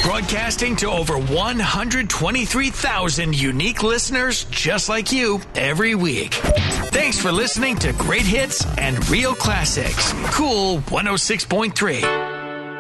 Broadcasting to over 123,000 unique listeners just like you every week. Thanks for listening to Great Hits and Real Classics. Cool 106.3.